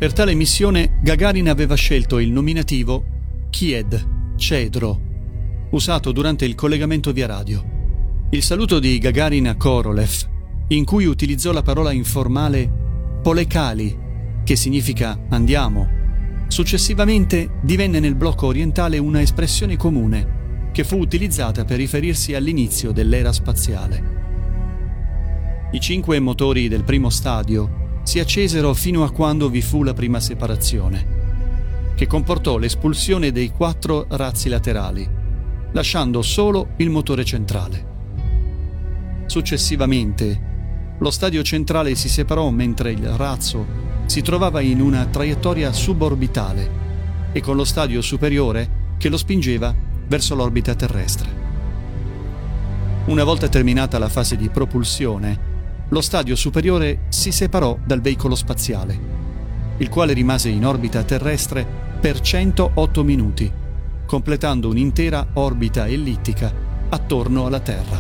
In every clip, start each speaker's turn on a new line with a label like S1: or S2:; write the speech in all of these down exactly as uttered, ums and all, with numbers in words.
S1: Per tale missione Gagarin aveva scelto il nominativo Kied, cedro, usato durante il collegamento via radio. Il saluto di Gagarin a Korolev, in cui utilizzò la parola informale Polekali, che significa andiamo, successivamente divenne nel blocco orientale una espressione comune che fu utilizzata per riferirsi all'inizio dell'era spaziale. I cinque motori del primo stadio si accesero fino a quando vi fu la prima separazione, che comportò l'espulsione dei quattro razzi laterali, lasciando solo il motore centrale. Successivamente, lo stadio centrale si separò mentre il razzo si trovava in una traiettoria suborbitale e con lo stadio superiore che lo spingeva verso l'orbita terrestre. Una volta terminata la fase di propulsione, lo stadio superiore si separò dal veicolo spaziale, il quale rimase in orbita terrestre per centootto minuti, completando un'intera orbita ellittica attorno alla Terra.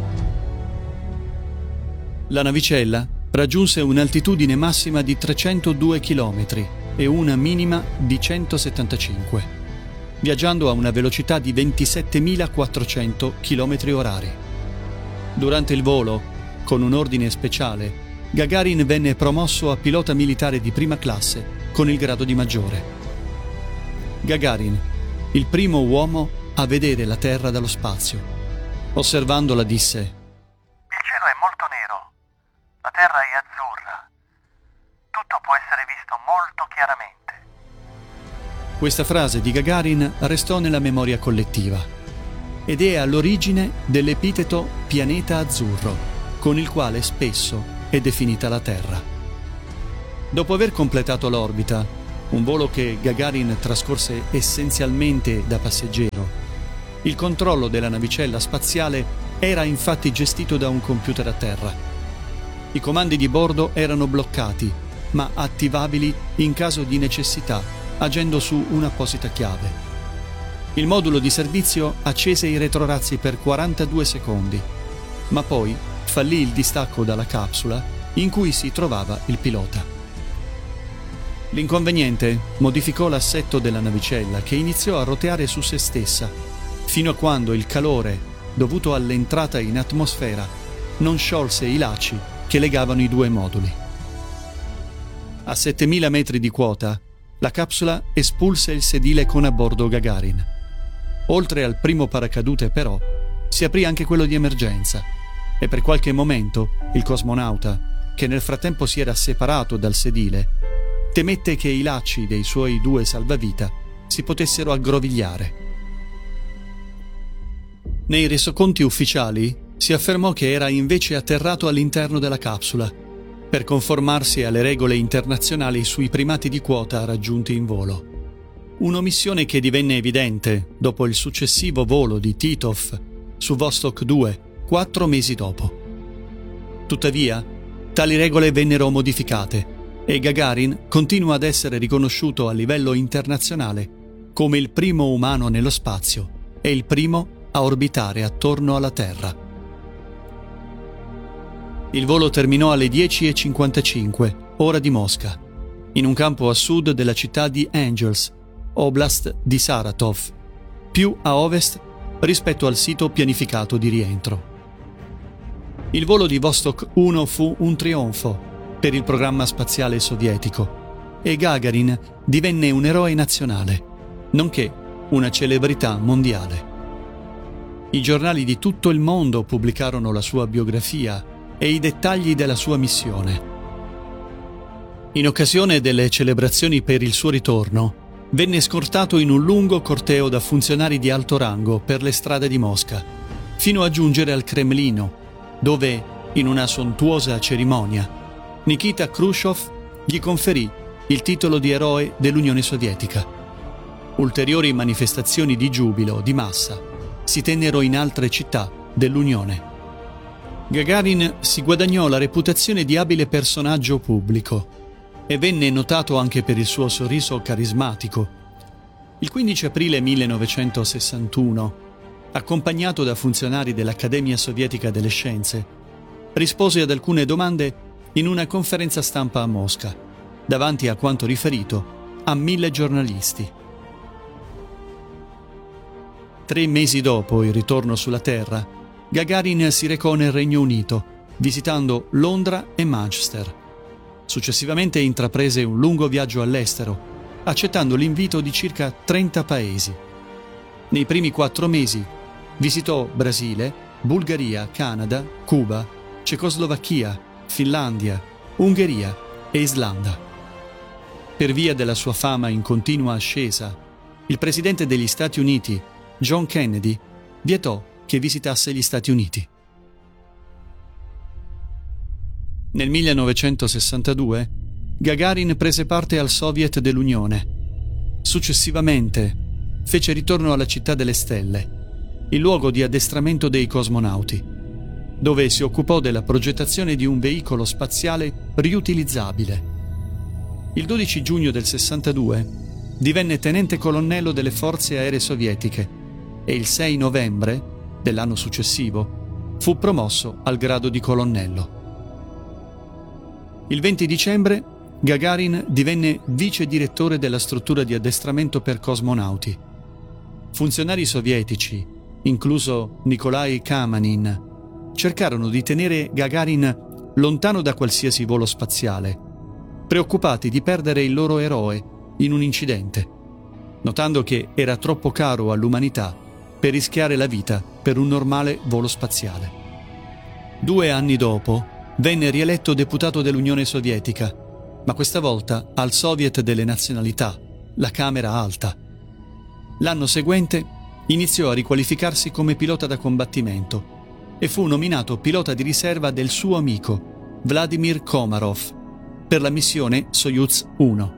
S1: La navicella raggiunse un'altitudine massima di trecentodue chilometri e una minima di centosettantacinque, viaggiando a una velocità di ventisettemilaquattrocento chilometri orari. Durante il volo, con un ordine speciale, Gagarin venne promosso a pilota militare di prima classe con il grado di maggiore. Gagarin, il primo uomo a vedere la Terra dallo spazio. Osservandola disse:
S2: "Il cielo è molto nero, la Terra è azzurra, tutto può essere visto molto chiaramente."
S1: Questa frase di Gagarin restò nella memoria collettiva ed è all'origine dell'epiteto pianeta azzurro, con il quale spesso è definita la Terra. Dopo aver completato l'orbita, un volo che Gagarin trascorse essenzialmente da passeggero, il controllo della navicella spaziale era infatti gestito da un computer a terra. I comandi di bordo erano bloccati, ma attivabili in caso di necessità, agendo su un'apposita chiave. Il modulo di servizio accese i retrorazzi per quarantadue secondi, ma poi fallì il distacco dalla capsula in cui si trovava il pilota. L'inconveniente modificò l'assetto della navicella, che iniziò a roteare su se stessa, fino a quando il calore, dovuto all'entrata in atmosfera, non sciolse i lacci che legavano i due moduli. A settemila metri di quota, la capsula espulse il sedile con a bordo Gagarin. Oltre al primo paracadute, però, si aprì anche quello di emergenza, e per qualche momento il cosmonauta, che nel frattempo si era separato dal sedile, temette che i lacci dei suoi due salvavita si potessero aggrovigliare. Nei resoconti ufficiali si affermò che era invece atterrato all'interno della capsula, per conformarsi alle regole internazionali sui primati di quota raggiunti in volo. Un'omissione che divenne evidente dopo il successivo volo di Titov su Vostok due, quattro mesi dopo. Tuttavia, tali regole vennero modificate e Gagarin continua ad essere riconosciuto a livello internazionale come il primo umano nello spazio e il primo a orbitare attorno alla Terra. Il volo terminò alle dieci e cinquantacinque, ora di Mosca, in un campo a sud della città di Angels, oblast di Saratov, più a ovest rispetto al sito pianificato di rientro. Il volo di Vostok uno fu un trionfo per il programma spaziale sovietico e Gagarin divenne un eroe nazionale, nonché una celebrità mondiale. I giornali di tutto il mondo pubblicarono la sua biografia e i dettagli della sua missione. In occasione delle celebrazioni per il suo ritorno, venne scortato in un lungo corteo da funzionari di alto rango per le strade di Mosca, fino a giungere al Cremlino, dove, in una sontuosa cerimonia, Nikita Khrushchev gli conferì il titolo di eroe dell'Unione Sovietica. Ulteriori manifestazioni di giubilo di massa si tennero in altre città dell'Unione. Gagarin si guadagnò la reputazione di abile personaggio pubblico e venne notato anche per il suo sorriso carismatico. Il quindici aprile millenovecentosessantuno, accompagnato da funzionari dell'Accademia Sovietica delle Scienze, rispose ad alcune domande in una conferenza stampa a Mosca davanti a quanto riferito a mille giornalisti. Tre mesi dopo il ritorno sulla Terra, Gagarin si recò nel Regno Unito, visitando Londra e Manchester. Successivamente intraprese un lungo viaggio all'estero, accettando l'invito di circa trenta paesi. Nei primi quattro mesi visitò Brasile, Bulgaria, Canada, Cuba, Cecoslovacchia, Finlandia, Ungheria e Islanda. Per via della sua fama in continua ascesa, il presidente degli Stati Uniti, John Kennedy, vietò che visitasse gli Stati Uniti. Nel millenovecentosessantadue Gagarin prese parte al Soviet dell'Unione. Successivamente fece ritorno alla Città delle Stelle, il luogo di addestramento dei cosmonauti, dove si occupò della progettazione di un veicolo spaziale riutilizzabile. Il dodici giugno del sessantadue divenne tenente colonnello delle forze aeree sovietiche e il sei novembre dell'anno successivo fu promosso al grado di colonnello. Il venti dicembre Gagarin divenne vice direttore della struttura di addestramento per cosmonauti. Funzionari sovietici, incluso Nikolai Kamanin, cercarono di tenere Gagarin lontano da qualsiasi volo spaziale, preoccupati di perdere il loro eroe in un incidente, notando che era troppo caro all'umanità per rischiare la vita per un normale volo spaziale. Due anni dopo venne rieletto deputato dell'Unione Sovietica, ma questa volta al Soviet delle Nazionalità, la Camera Alta. L'anno seguente iniziò a riqualificarsi come pilota da combattimento e fu nominato pilota di riserva del suo amico, Vladimir Komarov, per la missione Soyuz uno.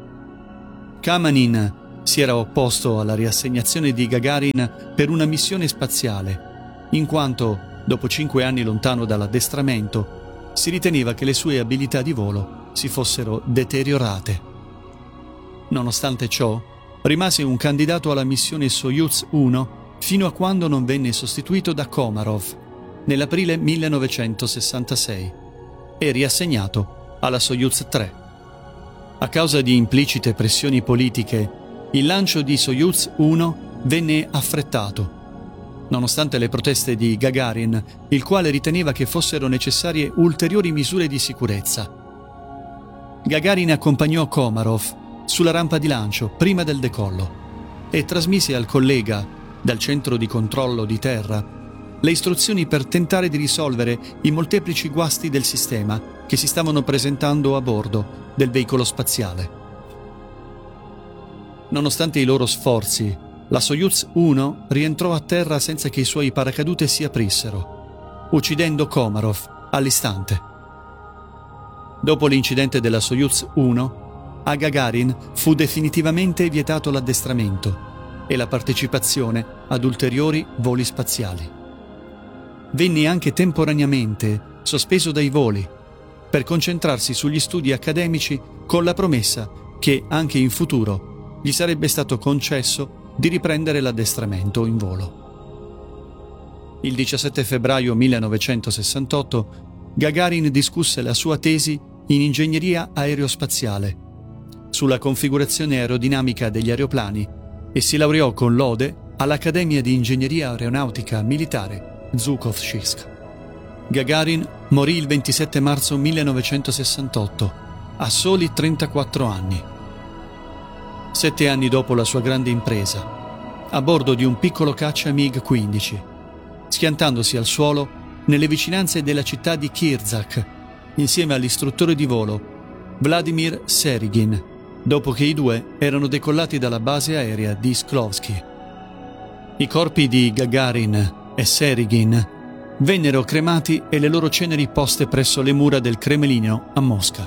S1: Kamanin si era opposto alla riassegnazione di Gagarin per una missione spaziale, in quanto, dopo cinque anni lontano dall'addestramento, si riteneva che le sue abilità di volo si fossero deteriorate. Nonostante ciò, rimase un candidato alla missione Soyuz uno fino a quando non venne sostituito da Komarov nell'aprile millenovecentosessantasei e riassegnato alla Soyuz tre. A causa di implicite pressioni politiche, il lancio di Soyuz uno venne affrettato, nonostante le proteste di Gagarin, il quale riteneva che fossero necessarie ulteriori misure di sicurezza. Gagarin accompagnò Komarov sulla rampa di lancio prima del decollo e trasmise al collega, dal centro di controllo di terra, le istruzioni per tentare di risolvere i molteplici guasti del sistema che si stavano presentando a bordo del veicolo spaziale. Nonostante i loro sforzi, la Soyuz uno rientrò a terra senza che i suoi paracadute si aprissero, uccidendo Komarov all'istante. Dopo l'incidente della Soyuz uno, a Gagarin fu definitivamente vietato l'addestramento e la partecipazione ad ulteriori voli spaziali. Venne anche temporaneamente sospeso dai voli per concentrarsi sugli studi accademici con la promessa che anche in futuro gli sarebbe stato concesso di riprendere l'addestramento in volo. Il diciassette febbraio millenovecentosessantotto Gagarin discusse la sua tesi in ingegneria aerospaziale sulla configurazione aerodinamica degli aeroplani e si laureò con lode all'Accademia di Ingegneria Aeronautica Militare Zhukovsk. Gagarin morì il ventisette marzo millenovecentosessantotto, a soli trentaquattro anni. Sette anni dopo la sua grande impresa, a bordo di un piccolo caccia MiG quindici, schiantandosi al suolo nelle vicinanze della città di Kirzak, insieme all'istruttore di volo Vladimir Serigin, dopo che i due erano decollati dalla base aerea di Sklovsky. I corpi di Gagarin e Serigin vennero cremati e le loro ceneri poste presso le mura del Cremlino a Mosca.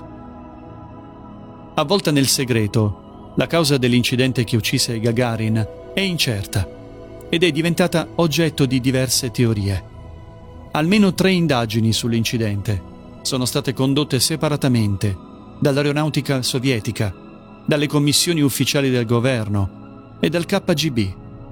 S1: Avvolta nel segreto, la causa dell'incidente che uccise Gagarin è incerta ed è diventata oggetto di diverse teorie. Almeno tre indagini sull'incidente sono state condotte separatamente dall'aeronautica sovietica, dalle commissioni ufficiali del governo e dal K G B.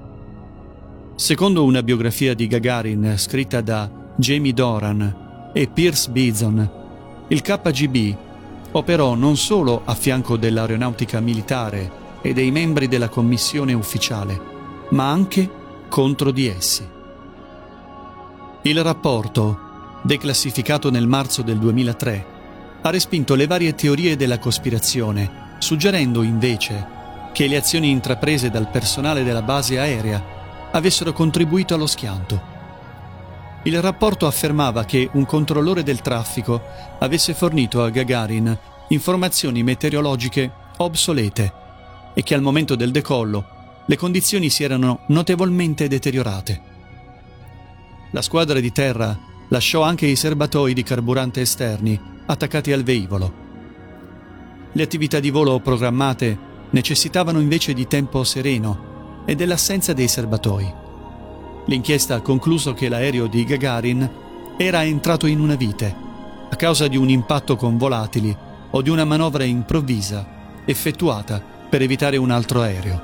S1: Secondo una biografia di Gagarin scritta da Jamie Doran e Pierce Beason, il K G B operò non solo a fianco dell'aeronautica militare e dei membri della commissione ufficiale, ma anche contro di essi. Il rapporto, declassificato nel marzo del duemilatré, ha respinto le varie teorie della cospirazione, suggerendo invece che le azioni intraprese dal personale della base aerea avessero contribuito allo schianto. Il rapporto affermava che un controllore del traffico avesse fornito a Gagarin informazioni meteorologiche obsolete e che al momento del decollo le condizioni si erano notevolmente deteriorate. La squadra di terra lasciò anche i serbatoi di carburante esterni attaccati al velivolo. Le attività di volo programmate necessitavano invece di tempo sereno e dell'assenza dei serbatoi. L'inchiesta ha concluso che l'aereo di Gagarin era entrato in una vite a causa di un impatto con volatili o di una manovra improvvisa effettuata per evitare un altro aereo.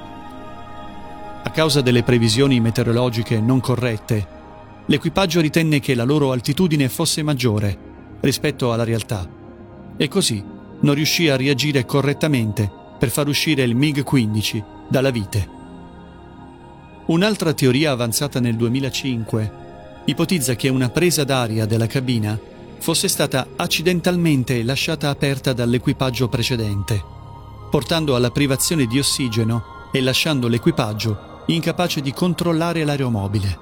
S1: A causa delle previsioni meteorologiche non corrette, l'equipaggio ritenne che la loro altitudine fosse maggiore rispetto alla realtà e così non riuscì a reagire correttamente per far uscire il MiG quindici dalla vite. Un'altra teoria avanzata nel duemilacinque ipotizza che una presa d'aria della cabina fosse stata accidentalmente lasciata aperta dall'equipaggio precedente, portando alla privazione di ossigeno e lasciando l'equipaggio incapace di controllare l'aeromobile.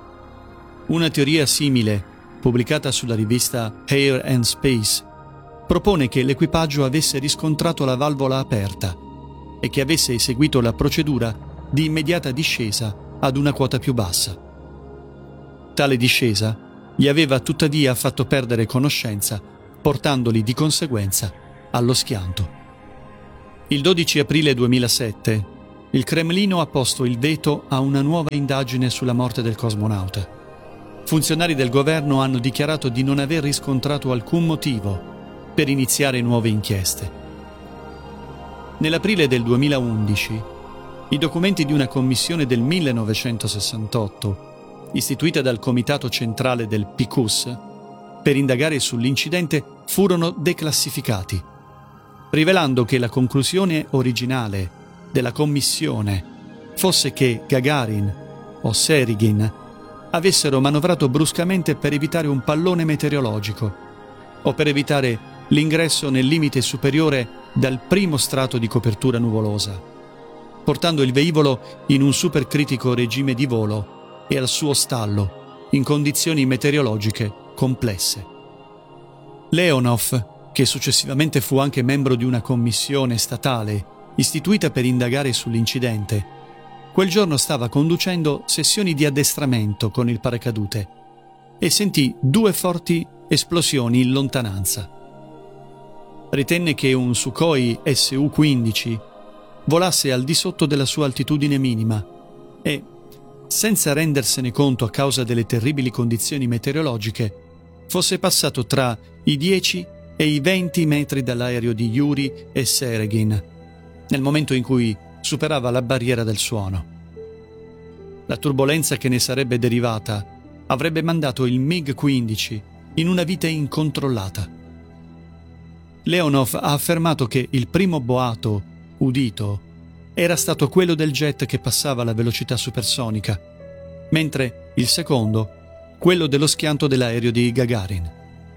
S1: Una teoria simile, pubblicata sulla rivista Air and Space, propone che l'equipaggio avesse riscontrato la valvola aperta e che avesse eseguito la procedura di immediata discesa ad una quota più bassa. Tale discesa gli aveva tuttavia fatto perdere conoscenza, portandoli di conseguenza allo schianto. Il dodici aprile duemilasette, il Cremlino ha posto il veto a una nuova indagine sulla morte del cosmonauta. Funzionari del governo hanno dichiarato di non aver riscontrato alcun motivo per iniziare nuove inchieste. Nell'aprile del duemilaundici, i documenti di una commissione del millenovecentosessantotto, istituita dal Comitato Centrale del P C U S, per indagare sull'incidente furono declassificati, rivelando che la conclusione originale della commissione fosse che Gagarin o Sergin avessero manovrato bruscamente per evitare un pallone meteorologico o per evitare l'ingresso nel limite superiore dal primo strato di copertura nuvolosa, portando il velivolo in un supercritico regime di volo e al suo stallo in condizioni meteorologiche complesse. Leonov, che successivamente fu anche membro di una commissione statale istituita per indagare sull'incidente, quel giorno stava conducendo sessioni di addestramento con il paracadute e sentì due forti esplosioni in lontananza. Ritenne che un Sukhoi S U quindici volasse al di sotto della sua altitudine minima e, senza rendersene conto a causa delle terribili condizioni meteorologiche, fosse passato tra i dieci e i venti metri dall'aereo di Yuri e Sergin, nel momento in cui superava la barriera del suono. La turbolenza che ne sarebbe derivata avrebbe mandato il MiG quindici in una vite incontrollata. Leonov ha affermato che il primo boato udito era stato quello del jet che passava alla velocità supersonica, mentre il secondo quello dello schianto dell'aereo di Gagarin.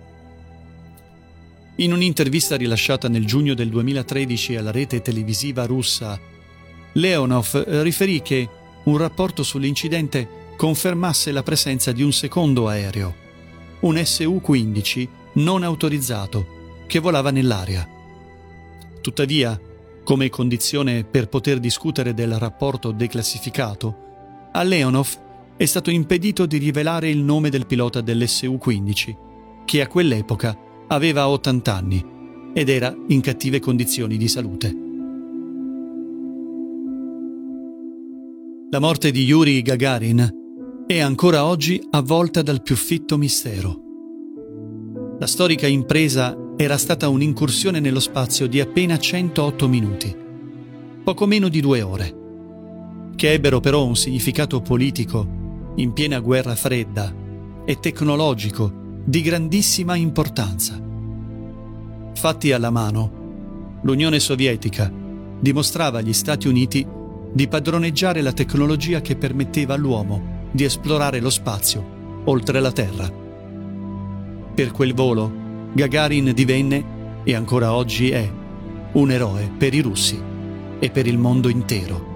S1: In un'intervista rilasciata nel giugno del duemilatredici alla rete televisiva russa, Leonov riferì che un rapporto sull'incidente confermasse la presenza di un secondo aereo, un S U quindici non autorizzato, che volava nell'aria. Tuttavia, come condizione per poter discutere del rapporto declassificato, a Leonov è stato impedito di rivelare il nome del pilota dell'S U quindici, che a quell'epoca aveva ottanta anni ed era in cattive condizioni di salute. La morte di Yuri Gagarin è ancora oggi avvolta dal più fitto mistero. La storica impresa era stata un'incursione nello spazio di appena centootto minuti, poco meno di due ore, che ebbero però un significato politico in piena guerra fredda e tecnologico di grandissima importanza. fatti alla mano, l'Unione Sovietica dimostrava agli Stati Uniti di padroneggiare la tecnologia che permetteva all'uomo di esplorare lo spazio oltre la Terra. Per quel volo, Gagarin divenne, e ancora oggi è, un eroe per i russi e per il mondo intero.